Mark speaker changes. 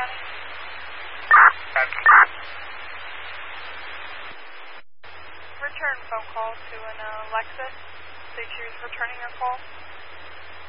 Speaker 1: Return phone call to an Lexus. Say she was returning your call.